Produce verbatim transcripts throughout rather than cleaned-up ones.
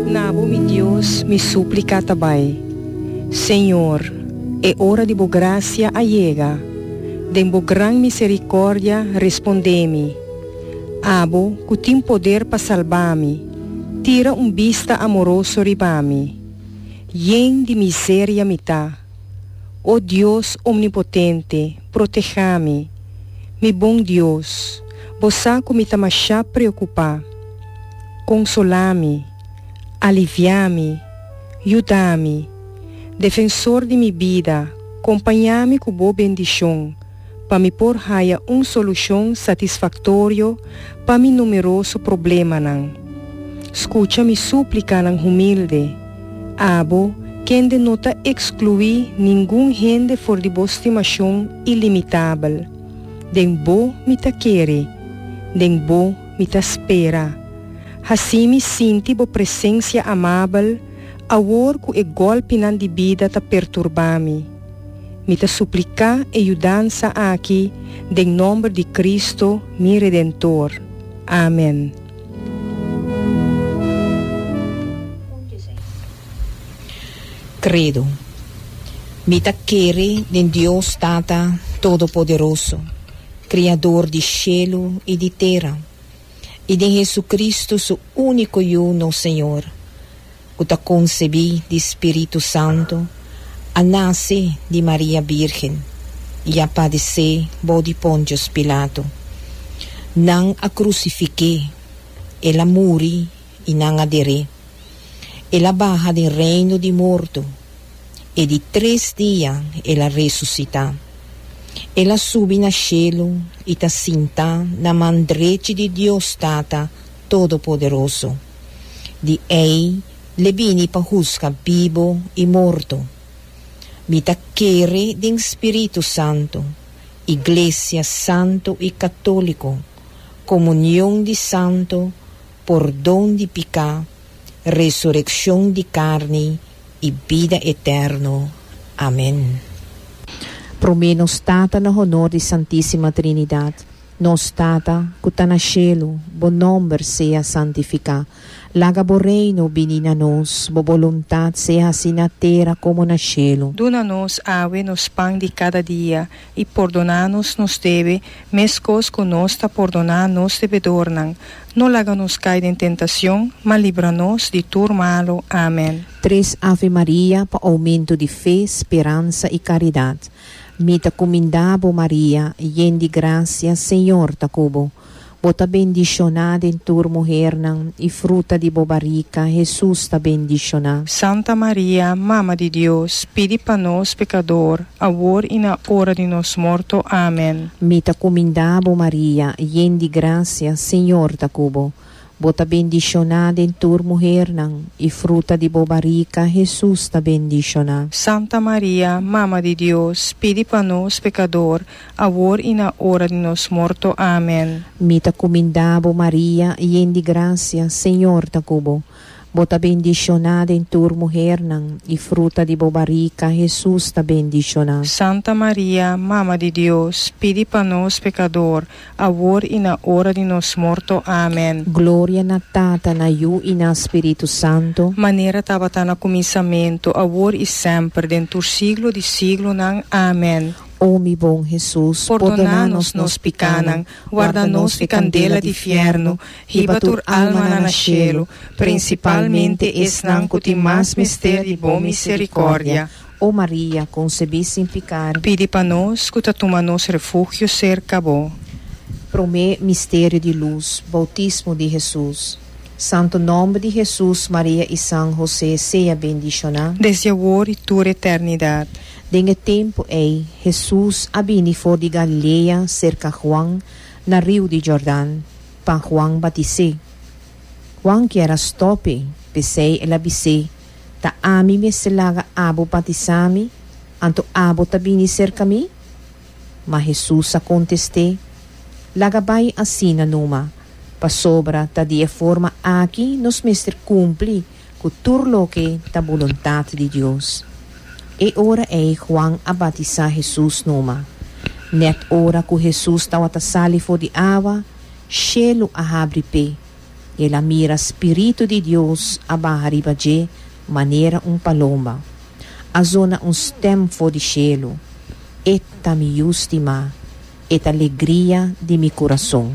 Nabo, mi Dios, mi súplica tabay. Senhor, é hora de boa graça allega. De boa gran misericórdia, respondemi. Abo, que tem poder para salvar-me. Tira um vista amoroso ribami. Yen de miséria me tá. Oh Deus omnipotente, proteja-me. Mi bom Deus, você que me tá mais preocupar. Consola-me, alivia-me, ajuda-me. Defensor de minha vida, acompanha-me com boa bendição, para me pôr raia uma solução satisfatória para mi numeroso problema não. Escuta mi súplica não humilde. Abo, quem de nota excluir nenhum rende for de boa estimação ilimitável. Den bo me ta quere, den bo me ta espera. Assim me sinto boa presença amável, awor que o golpe nan de vida ta perturbar-me. Me ta suplicar e ajudança aqui, em nome de Cristo, meu Redentor. Amém. Credo. Me ta quere de Deus Tata Todo-Poderoso, Criador de cielo e de terra, e de Jesus Cristo, seu único e uno Senhor, que ta concebi de Espírito Santo, a nasce de Maria Virgem, e a padecer bo de Pontius Pilato. Não a crucifiquei, ela muri e não adere. Ela baja do reino de morto, e de três dias ela ressuscita. Ela sube na cielo e ta sinta na mão direita de Deus Tata Todo-Poderoso. De ei, le vini pa juzgar vivo e morto. Mi ta quere de Espírito Santo, Iglesia Santo e Católico, comunhão de santo, perdão de pecado, ressurreição de carne e vida eterna. Amém. Promenos Tata na honor de Santíssima Trinidade. Nos Tata, que está na cielo, bom nome seja santificado. Laga bo reino binina nos, bo voluntad seja assim na terra como na cielo. Duna-nos ave nos pão de cada dia, e perdona-nos nos deve, mescos que nos ta perdonar nos devedornan. Não laga-nos cair em tentação, mas livra-nos de tudo malo. Amém. Três Ave Maria para aumento de fé, esperança e caridade. Mita comendabo Maria, yen de graça, Senhor ta cubo. Bota bendicionada em tua mulher nan, e fruta de bobarica, Jesus ta bendicionada. Santa Maria, Mama de Deus, pedi para nós pecador, agora e na hora de nos morto. Amém. Mita comendabo Maria, yen de graça, Senhor ta cubo. Bota bendicionada em tua mulher nan, e fruta de bobarica, Jesus ta bendicionada. Santa Maria, Mama de Deus, pedi para nós pecador, agora e na hora de nos morto. Amém. Mita comendabo Maria, yen de graça, Senhor ta cubo. Bota bendicionada em tua mulher nan, e fruta de bobarica, Jesus ta bendicionada. Santa Maria, Mama de Deus, pedi para nós pecador, agora e na hora de nos morto. Amém. Glória na Tata, na Yu e na Espírito Santo. Maneira tabata na começamento, agora e sempre, dentro do siglo de siglo nan. Amém. Oh, mi bom Jesus, perdona-nos nos picanan, guarda-nos de candela de fierno, riba tur alma na cielo, principalmente es nan que tem mais mistério de boa misericórdia. Oh Maria, concebi sem pecar, pedi para nós que toma-nos refúgio cerca bo. Promê mistério de luz, bautismo de Jesus. Santo nome de Jesus, Maria e São José, seja bendicionado. Desde agora e toda eternidade. Dengue tempo ei, Jesus abini for de Galileia, cerca Juan, na rio de Jordão, pa Juan batise. Juan que era stope, pesei ela bise, ta ami me selaga abo batisami, anto abo tabini cerca mi? Mas Jesus a conteste, lagabay asina numa, pa sobra ta dia forma aqui nos mestre cumpli, ku turlo que ta voluntad de Deus. E ora é Juan a batizar Jesus numa. Net ora que Jesus estava a sali for de água, cielo a abre pé. Ela mira Espírito de Deus abarriba de maneira um paloma. A zona um stemfo de cielo. Eta mi justima, eta alegria de mi coração.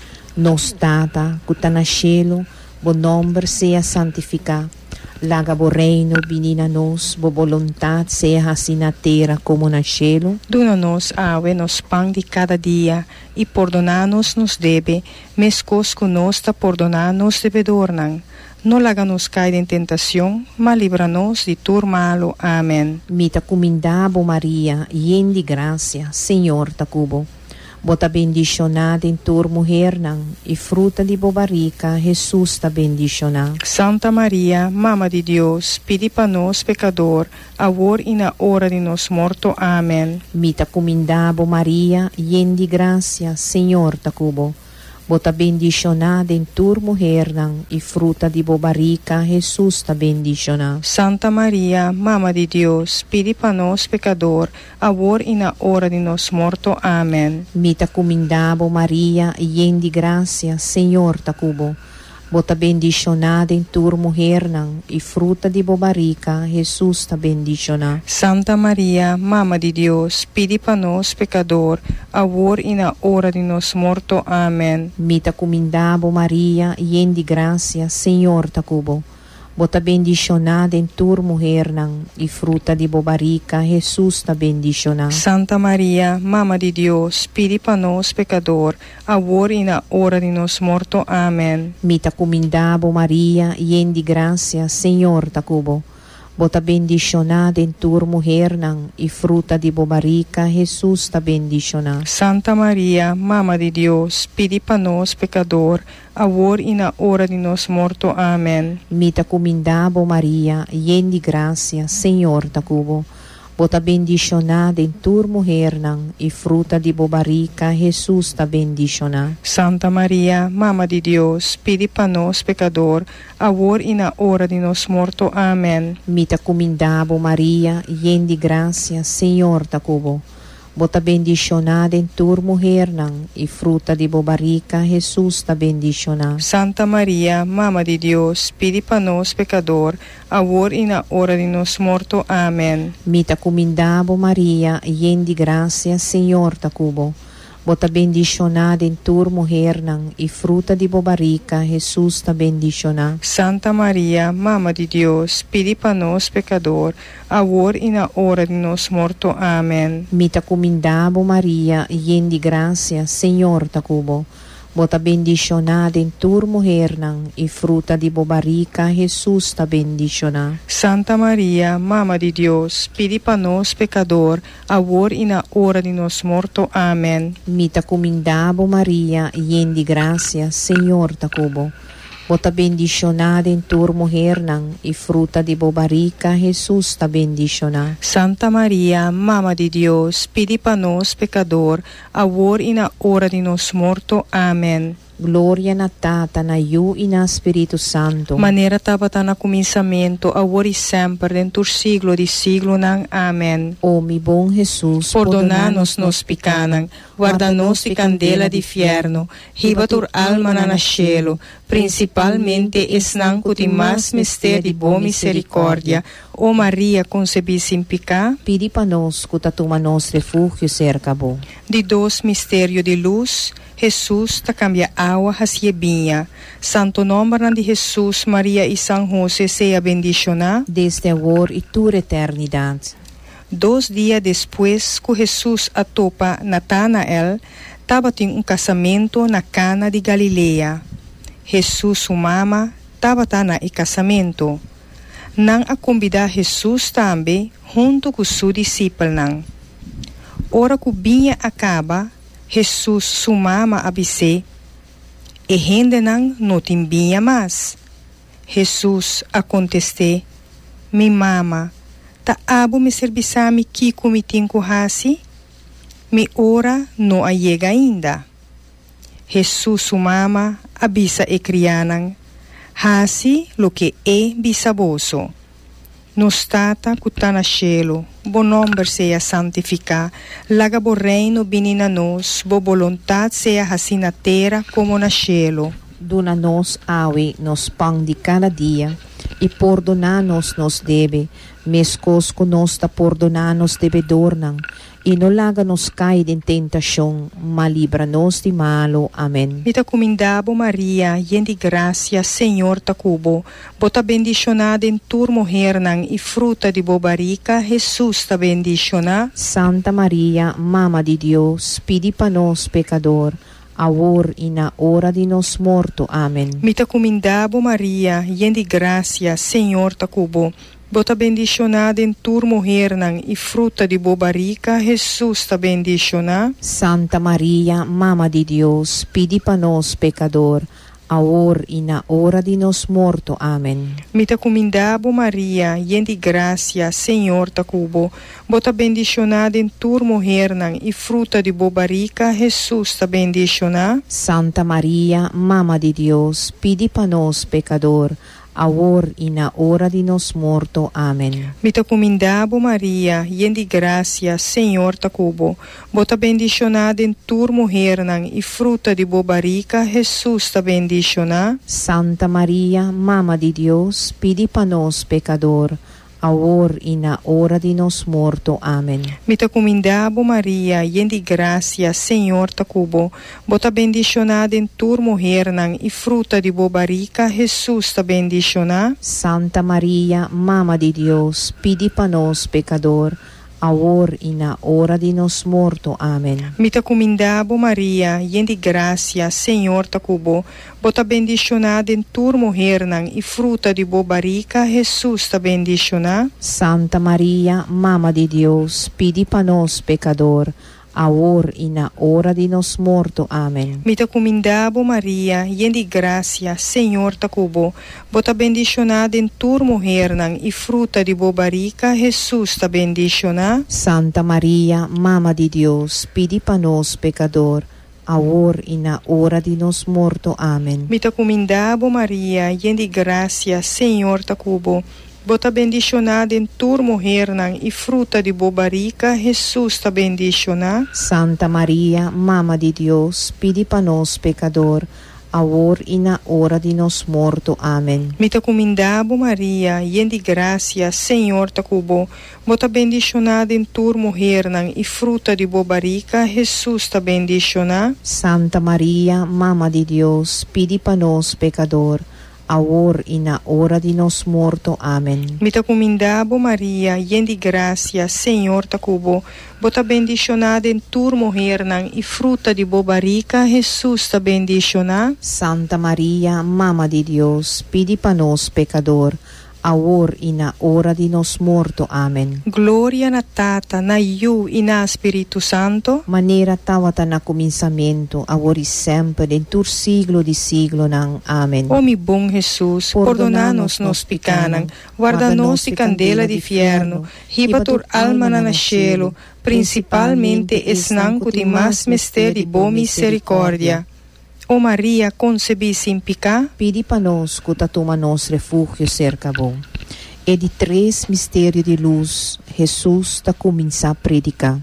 Nos tata, cuta na cielo, bo nombre seja santificado. Laga bo reino binina nos, bo voluntad seja assim na terra como na cielo. Duna-nos, awe, nos pão de cada dia, e perdona-nos nos debe, mescos conosco perdonar-nos devedornan. Não laga-nos cair em tentação, mas livra-nos de tudo malo. Amém. Mita comindabo Maria, yen de graça, Senhor tacubo. Bota bendicionada em tua mulher, e fruta de bobarica, Jesus ta bendicionado. Santa Maria, Mama de Deus, pedi para nós, pecador, agora e na hora de nos morto. Amém. Mita comindabo Maria, yen de graça, Senhor tacubo. Bota bendicionada em tua mulher, e fruta de bobarica, Jesus ta bendicionado. Santa Maria, Mama de Deus, pedi para nós, pecador, agora e na hora de nos morto. Amém. Mita comindabo Maria, yen de graça, Senhor tacubo. Bota bendicionada em tua mulher, e fruta de bobarica, Jesus ta bendicionado. Santa Maria, Mama de Deus, pedi para nós, pecador, agora e na hora de nos morto. Amém. Mita comindabo Maria, yen de graça, Senhor tacubo. Bota bendicionada em tua mulher, e fruta de bobarica, Jesus ta bendicionado. Santa Maria, Mama de Deus, pedi para nós, pecador, agora e na hora de nos morto. Amém. Mita comindabo Maria, yen de graça, Senhor tacubo. Bota bendicionada em tua mulher, e fruta de bobarica, Jesus ta bendicionado. Santa Maria, Mama de Deus, pedi para nós, pecador, agora e na hora de nos morto. Amém. Mita comindabo Maria, yen de graça, Senhor tacubo. Bota bendicionada em tua mulher, e fruta de bobarica, Jesus ta bendicionado. Santa Maria, Mama de Deus, pedi para nós, pecador, agora e na hora de nos morto. Amém. Mita comindabo Maria, yen de graça, Senhor tacubo. Bota bendicionada em tua mulher, e fruta de bobarica, Jesus ta bendicionado. Santa Maria, Mama de Deus, pedi para nós, pecador, agora e na hora de nos morto. Amém. Mita comindabo Maria, yen de graça, Senhor tacubo. Bota bendicionada em tua mulher, e fruta de bobarica, Jesus ta bendicionado. Santa Maria, Mama de Deus, pedi para nós, pecador, agora e na hora de nos morto. Amém. Mita comindabo Maria, yen de graça, Senhor tacubo. Bota bendicionada em tua mulher, e fruta de bobarica, Jesus ta bendicionado. Santa Maria, Mama de Deus, pedi para nós, pecador, agora e na hora de nos morto. Amém. Mita comindabo Maria, yen de graça, Senhor tacubo. Bota bendicionada em tua mulher, e fruta de bobarica, Jesus ta bendicionado. Santa Maria, Mama de Deus, pedi para nós, pecador, agora e na hora de nos morto. Amém. Glória na Tata, na Yu e na Espírito Santo. Maneira estava na começamento, agora e sempre, dentro do siglo de siglo. Nang. Amém. Ó mi bom Jesus, perdona-nos nos picanan, guarda-nos de candela de fierno, riba tur alma na nascelo, principalmente esnan cuti mais mistério de boa misericórdia. Ó Maria, concebida sem pecado, pedi para nós, que toma nos refúgio cerca bo. De dois mistérios de luz, Jesus ta cambia água hacia binha. Santo nome de Jesus, Maria e São José seja bendicionado desde agora e toda eternidade. Dois dias depois que Jesus atopa Natanael, estava em um casamento na Cana de Galileia. Jesus, sua mama, estava na e casamento. Não a convidar Jesus também, junto com seu discípulo. Ora que o binha acaba, Jesus, sua mama, abise, e rende não não tem binha mais. Jesus a conteste, mi mama, ta abo me serviçame que comitim com hasi? Mi ora não a chega ainda. Jesus, sua mama, abisa e crianan, hasi lo que é bisaboso. Nos tata cuta na cielo, bo nombre seja santificado, laga bo reino bini na nos, bo voluntad seja assim na terra como na cielo. Dona-nos awe nos pão de cada dia, e perdonar-nos nos deve, mescos conosco perdonar-nos devedor não, e não laga-nos cair em tentação, mas livra-nos de malo. Amém. Mita comendabo Maria, yen de gracia, Senhor ta cubo, bota bendicionada em tur mujer nan, e fruta de bobarica, Jesus ta bendiciona. Santa Maria, Mama de Deus, pedi para nós pecador, agora e na hora de nos morto. Amém. Mita comendabo Maria, yen de gracia, Senhor ta cubo, bota bendicionada em tur mujer nan, e fruta de bobarica, Jesus ta bendiciona. Santa Maria, Mama de Deus, pedi para nós pecador, agora e na hora de nos morto. Amém. Mita comendabo Maria, yen de gracia, Senhor ta cubo, bota bendicionada em tur mujer nan, e fruta de bobarica, Jesus ta bendiciona. Santa Maria, Mama de Deus, pedi para nós pecador, agora e na hora de nos morto. Amém. Mita comendabo Maria, yen de gracia, Senhor ta cubo, bota bendicionada em tur mujer nan, e fruta de bobarica, Jesus ta bendiciona. Santa Maria, Mama de Deus, pedi para nós pecador, agora e na hora de nos morto. Amém. Mita comendabo Maria, yen de gracia, Senhor ta cubo, bota bendicionada em tur mujer nan, e fruta de bobarica, Jesus ta bendiciona. Santa Maria, Mama de Deus, pedi para nós pecador, agora e na hora de nos morto. Amém. Mita comendabo Maria, yen de gracia, Senhor ta cubo, bota bendicionada em tur mujer nan, e fruta de bobarica, Jesus ta bendiciona. Santa Maria, Mama de Deus, pedi para nós pecador, agora e na hora de nos morto. Amém. Mita comendabo Maria, yen de gracia, Senhor ta cubo, bota bendicionada em tur mujer nan, e fruta de bobarica, Jesus ta bendiciona. Santa Maria, Mama de Deus, pedi para nós pecador, agora e na hora de nos morto. Amém. Mita comendabo Maria, yen de gracia, Senhor ta cubo, bota bendicionada em tur mujer nan, e fruta de bobarica, Jesus ta bendiciona. Santa Maria, Mama de Deus, pedi para nós pecador, agora e na hora de nos morto. Amém. Mita comendabo Maria, yen de gracia, Senhor ta cubo, bota bendicionada em tur mujer nan, e fruta de bobarica, Jesus ta bendiciona. Santa Maria, Mama de Deus, pedi para nós pecador, agora e na hora de nos morto. Amém. Mita comendabo Maria, yen de gracia, Senhor ta cubo, bota bendicionada em tur mujer nan, e fruta de bobarica, Jesus ta bendiciona. Santa Maria, Mama de Deus, pedi para nós pecador, agora e na hora de nos morto. Amém. Glória na Tata, na Iu e na Espírito Santo, maneira tawata na começamento, agora e sempre, em tur siglo de siglo nang. Amém. ó mi bom Jesus, perdona-nos nos picanan, guarda-nos de candela de fierno, riba tur alma na cielo, principalmente esnanco de mais mistério de boa misericórdia. Ó Maria, concebi sem picar, pedi para nós que toma nos refúgio cerca bom. E de três mistérios de luz, Jesus está começar a predicar.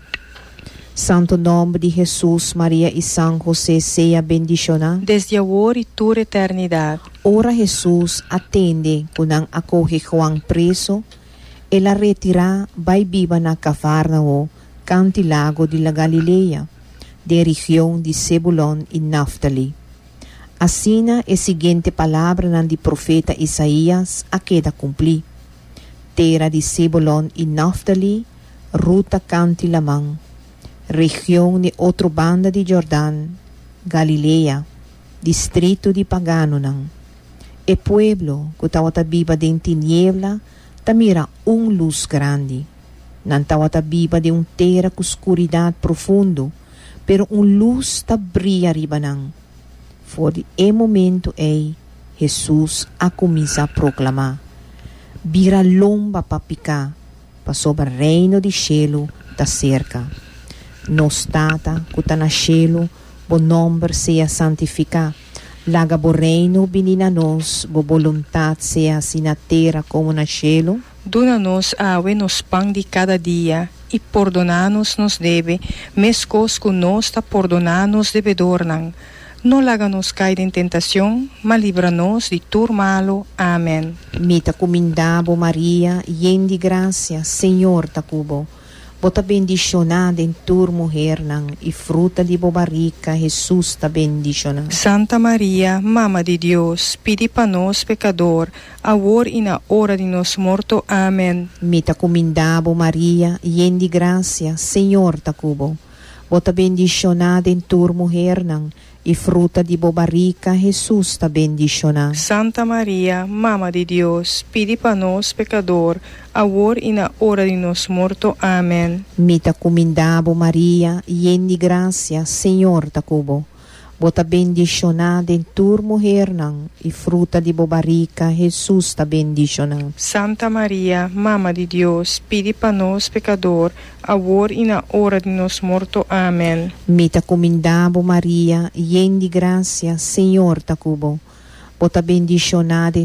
Santo nome de Jesus, Maria e São José seja bendicionado desde agora e toda eternidade. Ora Jesus atende quando acolhe João preso, ela retira vai viva na Cafarnao, cantilago de la Galileia, de região de Zebulon e Naftali. Assina a seguinte palavra do profeta Isaías a queda cumprir. Terra de Zebulon e Naftali, ruta cantilamang, região de outra banda de Jordão, Galileia, distrito de Paganonan. E pueblo que estava viva de tiniebla, tamira um luz grande. Não estava viva de um terra com escuridade profundo, pero um luz ta brilha ribanang. For e momento ei, Jesus a começar a proclamar. Vira lomba pa picar, pa sobre o reino de cielo ta cerca. Nos tata, que ta na cielo, bo nome seja santificado. Laga bo reino benina nos, bo voluntad seja assim na terra como na cielo. Dona-nos awe nos pão de cada dia, e perdona-nos nos deve, mescos que nós ta perdona-nos devedor nan. No láganos cair em tentação, mas livra-nos de tudo malo. Amém. Mita comindabo Maria, yen de graça, Senhor tacubo. Bota bendicionada em tur mulher nang, e fruta de bobarica, Jesus ta bendicionada. Santa Maria, Mama de Deus, pedi para nós pecador, agora e na hora de nosso morto. Amém. Mita comindabo Maria, yen de graça, Senhor tacubo. Bota bendicionada em tur mulher nang, e fruta de bobarica, Jesus ta bendicionada. Santa Maria, Mama de Deus, pedi para nós pecador, agora e na hora de nosso morto. Amém. Mita comindabo Maria, yen de graça, Senhor tacubo. Bota bendicionada em tur mulher nang, e fruta de bobarica, Jesus ta bendicionada. Santa Maria, Mama de Deus, pedi para nós pecador, agora e na hora de nosso morto. Amém. Mita comindabo Maria, yen de graça, Senhor tacubo. Bota bendicionada em